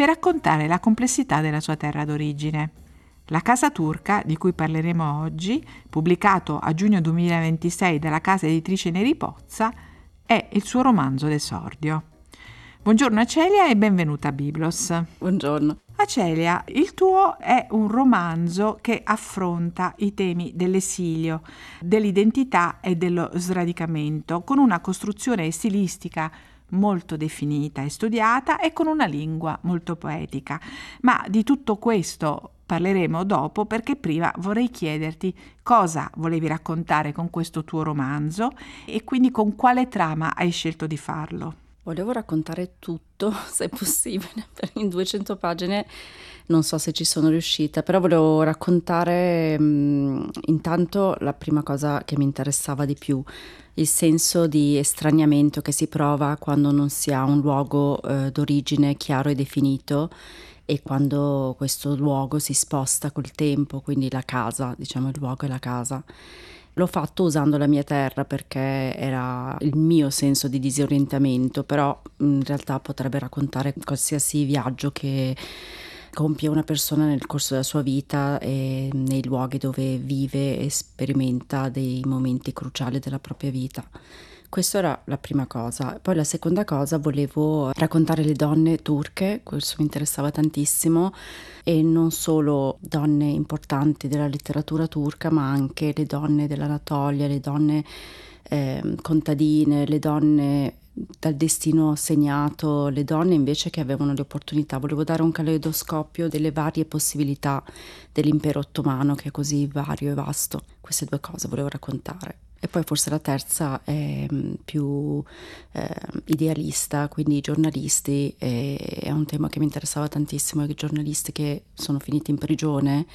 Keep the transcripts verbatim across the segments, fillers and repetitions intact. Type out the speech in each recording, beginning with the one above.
per raccontare la complessità della sua terra d'origine. La casa turca, di cui parleremo oggi, pubblicato a giugno duemilaventisei dalla casa editrice Neri Pozza, è il suo romanzo d'esordio. Buongiorno Acelia e benvenuta a Biblos. Buongiorno. Acelia, il tuo è un romanzo che affronta i temi dell'esilio, dell'identità e dello sradicamento, con una costruzione stilistica molto definita e studiata e con una lingua molto poetica. Ma di tutto questo parleremo dopo, perché prima vorrei chiederti cosa volevi raccontare con questo tuo romanzo e quindi con quale trama hai scelto di farlo. Volevo raccontare tutto, se possibile, in duecento pagine. Non so se ci sono riuscita, però volevo raccontare mh, intanto la prima cosa che mi interessava di più, il senso di estraniamento che si prova quando non si ha un luogo eh, d'origine chiaro e definito e quando questo luogo si sposta col tempo, quindi la casa, diciamo il luogo è la casa. L'ho fatto usando la mia terra perché era il mio senso di disorientamento, però in realtà potrebbe raccontare qualsiasi viaggio che compie una persona nel corso della sua vita e nei luoghi dove vive e sperimenta dei momenti cruciali della propria vita. Questa era la prima cosa. Poi la seconda cosa, volevo raccontare le donne turche, questo mi interessava tantissimo, e non solo donne importanti della letteratura turca, ma anche le donne dell'Anatolia, le donne eh, contadine, le donne dal destino segnato, le donne invece che avevano le opportunità. Volevo dare un caleidoscopio delle varie possibilità dell'impero ottomano, che è così vario e vasto. Queste due cose volevo raccontare. E poi forse la terza è più eh, idealista, quindi i giornalisti, e è un tema che mi interessava tantissimo, i giornalisti che sono finiti in prigione,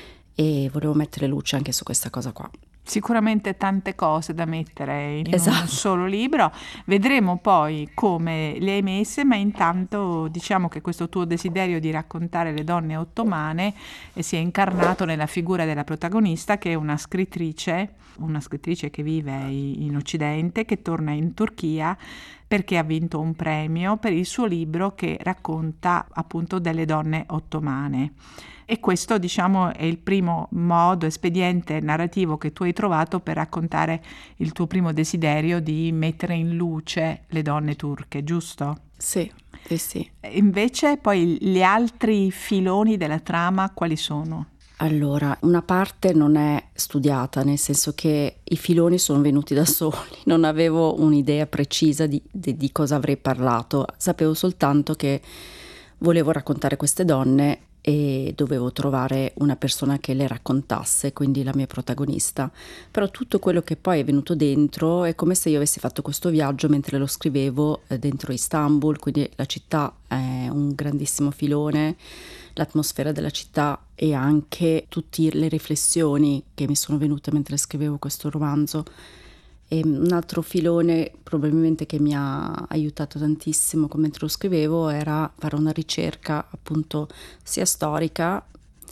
e volevo mettere luce anche su questa cosa qua. Sicuramente tante cose da mettere in Esatto. un solo libro, vedremo poi come le hai messe, ma intanto diciamo che questo tuo desiderio di raccontare le donne ottomane si è incarnato nella figura della protagonista, che è una scrittrice, una scrittrice che vive in Occidente, che torna in Turchia perché ha vinto un premio per il suo libro che racconta appunto delle donne ottomane. E questo, diciamo, è il primo modo, espediente narrativo che tu hai trovato per raccontare il tuo primo desiderio di mettere in luce le donne turche, giusto? Sì, sì, sì. Invece poi gli altri filoni della trama quali sono? Allora, una parte non è studiata, nel senso che i filoni sono venuti da soli, non avevo un'idea precisa di, di, di cosa avrei parlato, sapevo soltanto che volevo raccontare queste donne e dovevo trovare una persona che le raccontasse, quindi la mia protagonista. Però tutto quello che poi è venuto dentro è come se io avessi fatto questo viaggio mentre lo scrivevo dentro Istanbul, quindi la città è un grandissimo filone, l'atmosfera della città e anche tutte le riflessioni che mi sono venute mentre scrivevo questo romanzo. E un altro filone probabilmente che mi ha aiutato tantissimo mentre lo scrivevo era fare una ricerca appunto sia storica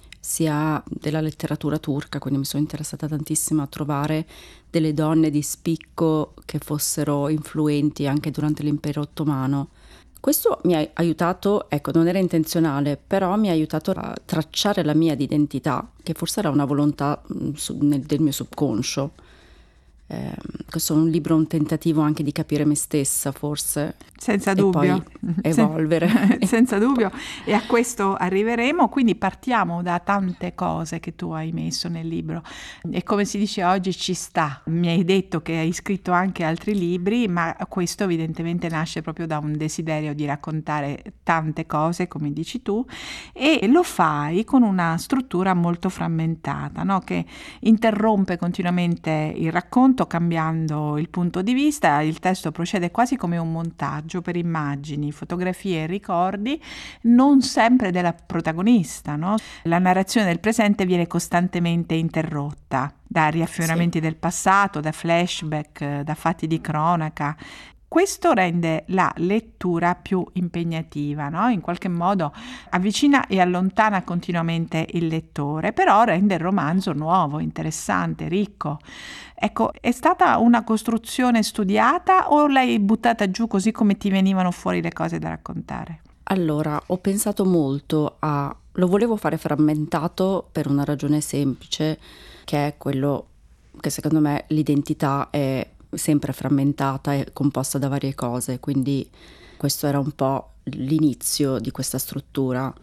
sia della letteratura turca, quindi mi sono interessata tantissimo a trovare delle donne di spicco che fossero influenti anche durante l'impero ottomano. Questo mi ha aiutato, ecco, non era intenzionale, però mi ha aiutato a tracciare la mia identità, che forse era una volontà mh, su, nel, del mio subconscio. Eh, questo è un libro, un tentativo anche di capire me stessa, forse. Senza e dubbio. poi evolvere. Senza dubbio. E a questo arriveremo, quindi partiamo da tante cose che tu hai messo nel libro. E come si dice oggi ci sta. Mi hai detto che hai scritto anche altri libri, ma questo evidentemente nasce proprio da un desiderio di raccontare tante cose, come dici tu, e lo fai con una struttura molto frammentata, no? Che interrompe continuamente il racconto cambiando il punto di vista. Il testo procede quasi come un montaggio per immagini, fotografie e ricordi, non sempre della protagonista, no? La narrazione del presente viene costantemente interrotta da riaffioramenti sì. del passato, da flashback, da fatti di cronaca. Questo rende la lettura più impegnativa, no? In qualche modo avvicina e allontana continuamente il lettore, però rende il romanzo nuovo, interessante, ricco. Ecco, è stata una costruzione studiata o l'hai buttata giù così come ti venivano fuori le cose da raccontare? Allora, ho pensato molto a... Lo volevo fare frammentato per una ragione semplice, che è quello che secondo me l'identità è sempre frammentata e composta da varie cose, quindi questo era un po' l'inizio di questa struttura.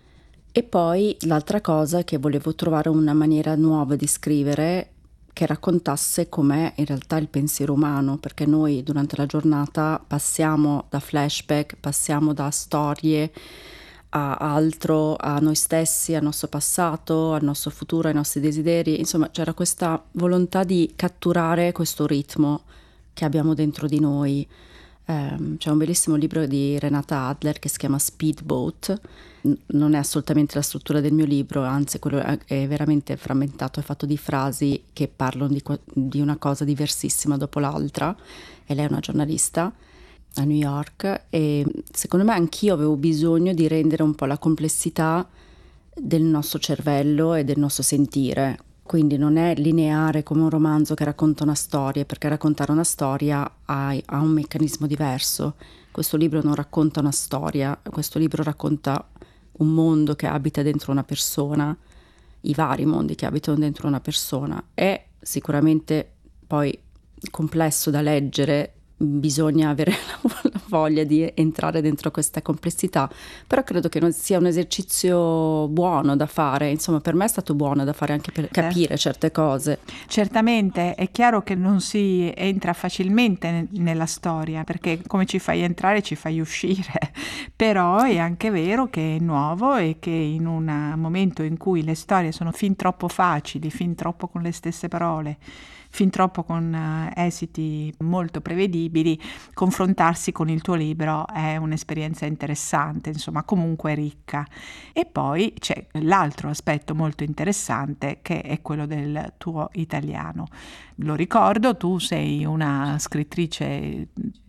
E poi l'altra cosa è che volevo trovare una maniera nuova di scrivere che raccontasse com'è in realtà il pensiero umano, perché noi durante la giornata passiamo da flashback, passiamo da storie a altro, a noi stessi, al nostro passato, al nostro futuro, ai nostri desideri. Insomma, c'era questa volontà di catturare questo ritmo che abbiamo dentro di noi. Um, c'è un bellissimo libro di Renata Adler che si chiama Speedboat. N- non è assolutamente la struttura del mio libro, anzi quello è, è veramente frammentato, è fatto di frasi che parlano di, co- di una cosa diversissima dopo l'altra, e lei è una giornalista a New York, e secondo me anch'io avevo bisogno di rendere un po' la complessità del nostro cervello e del nostro sentire. Quindi non è lineare come un romanzo che racconta una storia, perché raccontare una storia ha, ha un meccanismo diverso. Questo libro non racconta una storia, questo libro racconta un mondo che abita dentro una persona, i vari mondi che abitano dentro una persona. È sicuramente poi complesso da leggere, bisogna avere la voglia di entrare dentro questa complessità, però credo che non sia un esercizio buono da fare. Insomma, per me è stato buono da fare anche per capire certe cose. Certamente è chiaro che non si entra facilmente nella storia, perché come ci fai entrare ci fai uscire, però è anche vero che è nuovo e che in un momento in cui le storie sono fin troppo facili, fin troppo con le stesse parole, fin troppo con esiti molto prevedibili, confrontarsi con il tuo libro è un'esperienza interessante, insomma comunque ricca. E poi c'è l'altro aspetto molto interessante, che è quello del tuo italiano. Lo ricordo, tu sei una scrittrice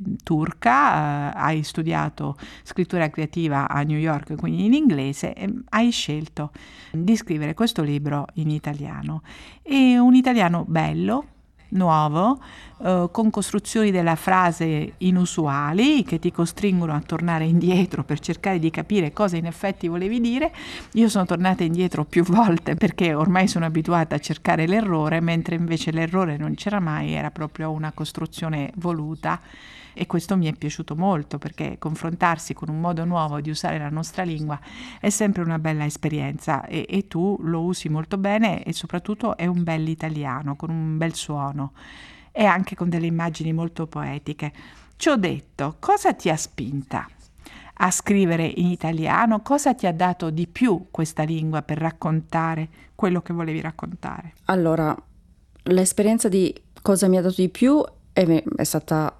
turca, eh, hai studiato scrittura creativa a New York, quindi in inglese, e hai scelto di scrivere questo libro in italiano. È un italiano bello, nuovo, eh, con costruzioni della frase inusuali che ti costringono a tornare indietro per cercare di capire cosa in effetti volevi dire. Io sono tornata indietro più volte perché ormai sono abituata a cercare l'errore, mentre invece l'errore non c'era mai, era proprio una costruzione voluta. E questo mi è piaciuto molto, perché confrontarsi con un modo nuovo di usare la nostra lingua è sempre una bella esperienza, e, e tu lo usi molto bene, e soprattutto è un bel italiano con un bel suono e anche con delle immagini molto poetiche. Ciò detto, cosa ti ha spinta a scrivere in italiano? Cosa ti ha dato di più questa lingua per raccontare quello che volevi raccontare? Allora, l'esperienza di cosa mi ha dato di più è, è stata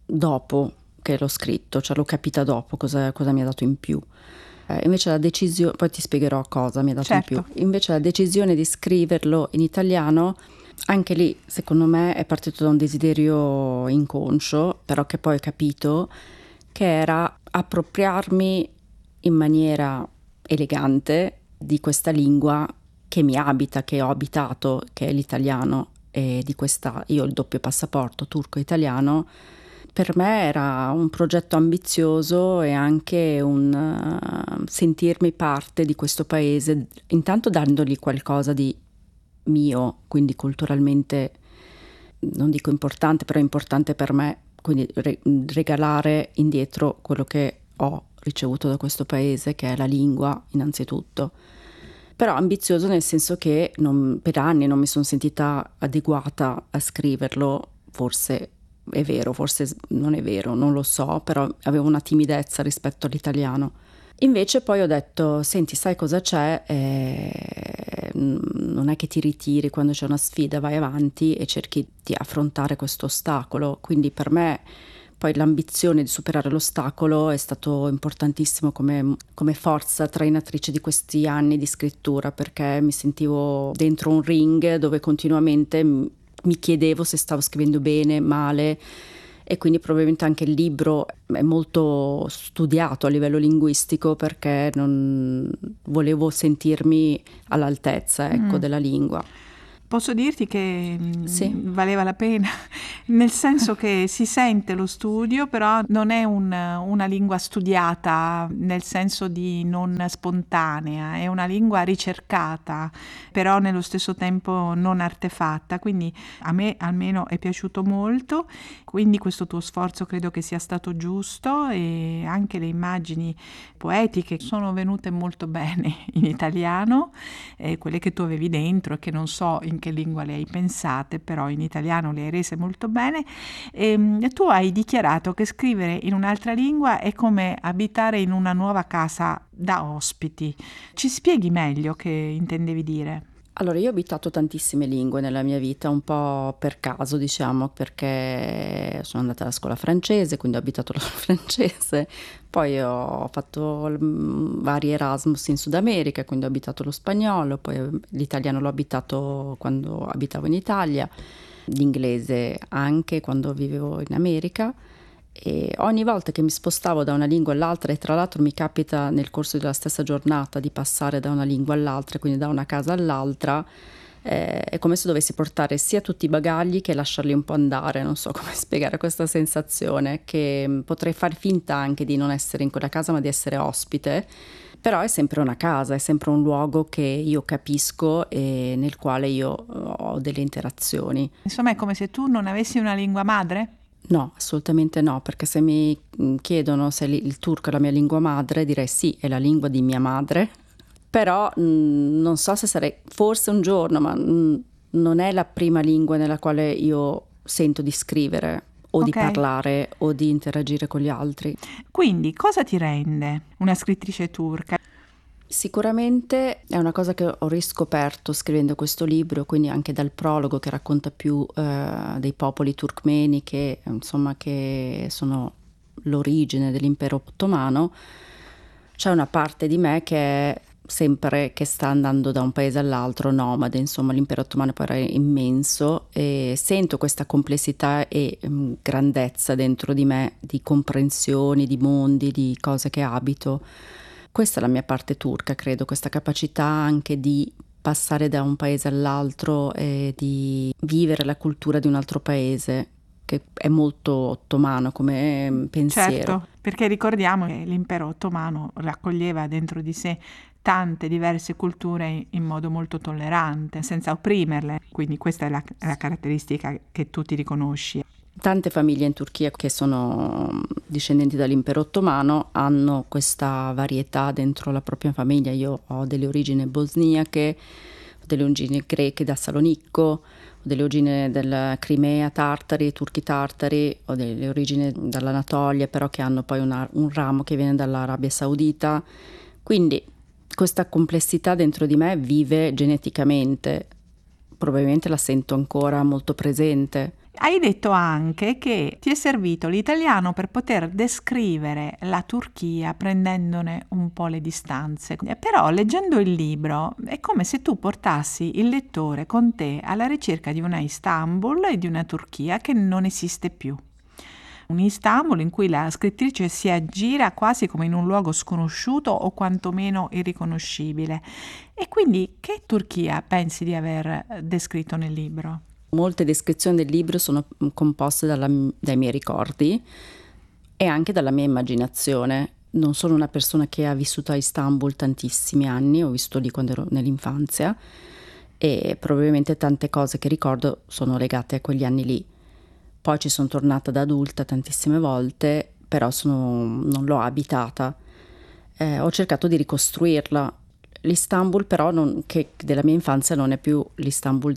dopo che l'ho scritto, cioè l'ho capita dopo cosa, cosa mi ha dato in più. Eh, invece la decisione, poi ti spiegherò cosa mi ha dato Certo. in più. Invece la decisione di scriverlo in italiano, anche lì secondo me è partito da un desiderio inconscio, però che poi ho capito che era appropriarmi in maniera elegante di questa lingua che mi abita, che ho abitato, che è l'italiano, e di questa, io ho il doppio passaporto turco-italiano. Per me era un progetto ambizioso e anche un uh, sentirmi parte di questo paese, intanto dandogli qualcosa di mio, quindi culturalmente, non dico importante, però importante per me, quindi re- regalare indietro quello che ho ricevuto da questo paese, che è la lingua innanzitutto. Però ambizioso nel senso che non, per anni non mi sono sentita adeguata a scriverlo, forse è vero, forse non è vero, non lo so, però avevo una timidezza rispetto all'italiano. Invece poi ho detto, senti, sai cosa c'è? Eh, non è che ti ritiri quando c'è una sfida, vai avanti e cerchi di affrontare questo ostacolo. Quindi per me poi l'ambizione di superare l'ostacolo è stato importantissimo come, come forza trainatrice di questi anni di scrittura, perché mi sentivo dentro un ring dove continuamente mi chiedevo se stavo scrivendo bene, male, e quindi probabilmente anche il libro è molto studiato a livello linguistico, perché non volevo sentirmi all'altezza, ecco, mm. della lingua. Posso dirti che mh, Sì. valeva la pena, nel senso che si sente lo studio, però non è un- una lingua studiata nel senso di non spontanea, è una lingua ricercata, però nello stesso tempo non artefatta, quindi a me almeno è piaciuto molto, quindi questo tuo sforzo credo che sia stato giusto e anche le immagini poetiche sono venute molto bene in italiano, eh, quelle che tu avevi dentro e che non so in che lingua le hai pensate, però in italiano le hai rese molto bene. E, tu hai dichiarato che scrivere in un'altra lingua è come abitare in una nuova casa da ospiti. Ci spieghi meglio che intendevi dire? Allora, io ho abitato tantissime lingue nella mia vita, un po' per caso, diciamo, perché sono andata alla scuola francese, quindi ho abitato la francese, poi ho fatto mm, vari Erasmus in Sud America, quindi ho abitato lo spagnolo, poi eh, l'italiano l'ho abitato quando abitavo in Italia, l'inglese anche quando vivevo in America. E ogni volta che mi spostavo da una lingua all'altra, e tra l'altro mi capita nel corso della stessa giornata di passare da una lingua all'altra, quindi da una casa all'altra, eh, è come se dovessi portare sia tutti i bagagli che lasciarli un po' andare. Non so come spiegare questa sensazione, che mh, potrei far finta anche di non essere in quella casa ma di essere ospite, però è sempre una casa, è sempre un luogo che io capisco e nel quale io eh, ho delle interazioni. Insomma, è come se tu non avessi una lingua madre? No, assolutamente no, perché se mi mm, chiedono se li- il turco è la mia lingua madre, direi sì, è la lingua di mia madre, però mm, non so se sarei, forse un giorno, ma mm, non è la prima lingua nella quale io sento di scrivere o di Ok. parlare o di interagire con gli altri. Quindi, cosa ti rende una scrittrice turca? Sicuramente è una cosa che ho riscoperto scrivendo questo libro, quindi anche dal prologo che racconta più eh, dei popoli turkmeni che, insomma, che sono l'origine dell'impero ottomano. C'è una parte di me che è sempre che sta andando da un paese all'altro, nomade, insomma l'impero ottomano poi era immenso e sento questa complessità e mm, grandezza dentro di me, di comprensioni, di mondi, di cose che abito. Questa è la mia parte turca, credo, questa capacità anche di passare da un paese all'altro e di vivere la cultura di un altro paese, che è molto ottomano come mm, pensiero. Certo, perché ricordiamo che l'impero ottomano raccoglieva dentro di sé tante diverse culture in modo molto tollerante, senza opprimerle, quindi questa è la, è la caratteristica che tu ti riconosci. Tante famiglie in Turchia che sono discendenti dall'impero ottomano hanno questa varietà dentro la propria famiglia. Io ho delle origini bosniache, ho delle origini greche da Salonicco, ho delle origini della Crimea, tartari, turchi tartari, ho delle origini dall'Anatolia, però che hanno poi una, un ramo che viene dall'Arabia Saudita. Quindi questa complessità dentro di me vive geneticamente, probabilmente la sento ancora molto presente. Hai detto anche che ti è servito l'italiano per poter descrivere la Turchia prendendone un po' le distanze. Però leggendo il libro è come se tu portassi il lettore con te alla ricerca di una Istanbul e di una Turchia che non esiste più. Un Istanbul in cui la scrittrice si aggira quasi come in un luogo sconosciuto o quantomeno irriconoscibile. E quindi che Turchia pensi di aver descritto nel libro? Molte descrizioni del libro sono composte dalla, dai miei ricordi e anche dalla mia immaginazione. Non sono una persona che ha vissuto a Istanbul tantissimi anni, ho vissuto lì quando ero nell'infanzia e probabilmente tante cose che ricordo sono legate a quegli anni lì. Poi ci sono tornata da adulta tantissime volte, però sono, non l'ho abitata. Eh, ho cercato di ricostruirla. L'Istanbul però non, che della mia infanzia non è più l'Istanbul